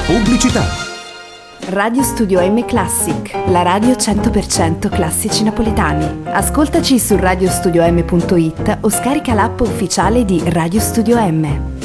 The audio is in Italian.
Pubblicità. Radio Studio M Classic, la radio 100% classici napoletani. Ascoltaci su radiostudioM.it o scarica l'app ufficiale di Radio Studio M.